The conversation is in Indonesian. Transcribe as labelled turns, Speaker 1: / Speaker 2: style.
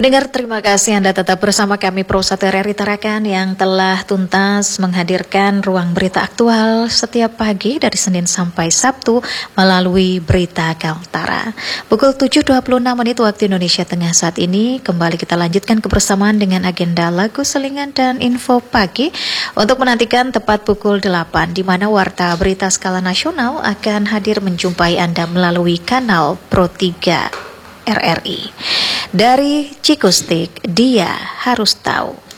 Speaker 1: Pendengar, terima kasih Anda tetap bersama kami Pro 1 RRI Tarakan yang telah tuntas menghadirkan ruang berita aktual setiap pagi dari Senin sampai Sabtu melalui Berita Kaltara. Pukul 7.26 waktu Indonesia Tengah saat ini, kembali kita lanjutkan kebersamaan dengan agenda lagu selingan dan info pagi untuk menantikan tepat pukul 8 di mana Warta Berita Skala Nasional akan hadir menjumpai Anda melalui kanal Pro 3 RRI. Dari Cikustik, dia harus tahu.